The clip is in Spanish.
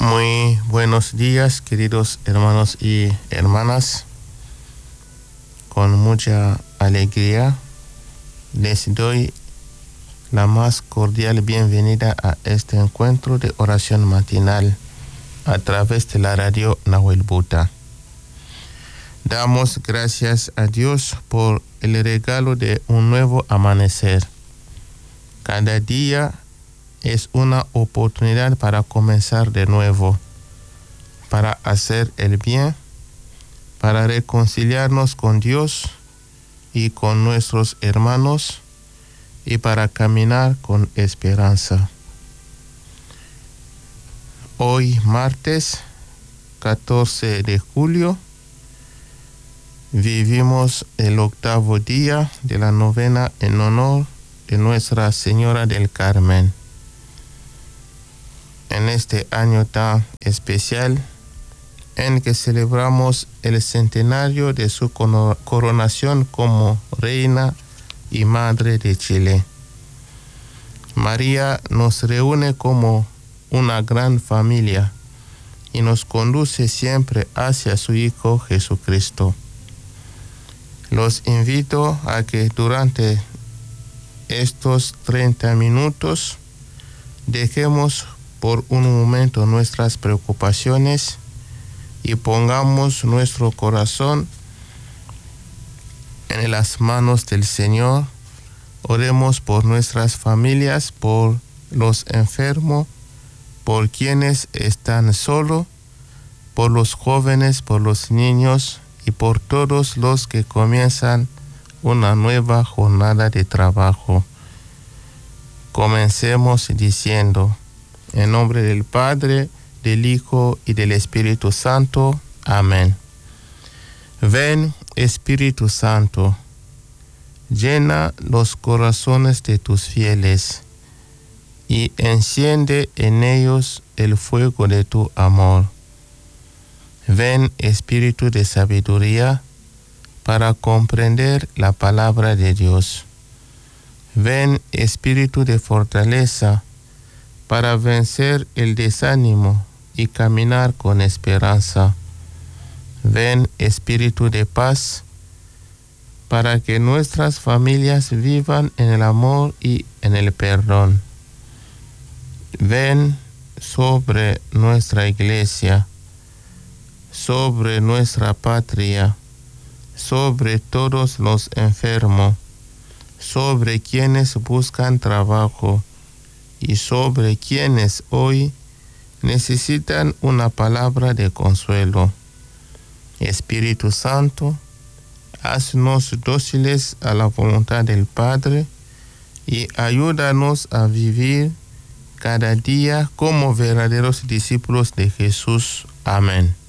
Muy buenos días, queridos hermanos y hermanas. Con mucha alegría les doy la más cordial bienvenida a este encuentro de oración matinal a través de la radio Nahuel Buta. Damos gracias a Dios por el regalo de un nuevo amanecer. Cada día es una oportunidad para comenzar de nuevo, para hacer el bien, para reconciliarnos con Dios y con nuestros hermanos y para caminar con esperanza. Hoy, martes 14 de julio, vivimos el 8º día de la novena en honor de Nuestra Señora del Carmen. En este año tan especial en que celebramos el centenario de su coronación como Reina y Madre de Chile. María nos reúne como una gran familia y nos conduce siempre hacia su Hijo Jesucristo. Los invito a que durante estos 30 minutos dejemos por un momento nuestras preocupaciones y pongamos nuestro corazón en las manos del Señor. Oremos por nuestras familias, por los enfermos, por quienes están solos, por los jóvenes, por los niños y por todos los que comienzan una nueva jornada de trabajo. Comencemos diciendo: en nombre del Padre, del Hijo y del Espíritu Santo. Amén. Ven, Espíritu Santo, llena los corazones de tus fieles y enciende en ellos el fuego de tu amor. Ven, Espíritu de sabiduría, para comprender la palabra de Dios. Ven, Espíritu de fortaleza, para vencer el desánimo y caminar con esperanza. Ven, Espíritu de paz, para que nuestras familias vivan en el amor y en el perdón. Ven sobre nuestra iglesia, sobre nuestra patria, sobre todos los enfermos, sobre quienes buscan trabajo y sobre quienes hoy necesitan una palabra de consuelo. Espíritu Santo, haznos dóciles a la voluntad del Padre y ayúdanos a vivir cada día como verdaderos discípulos de Jesús. Amén.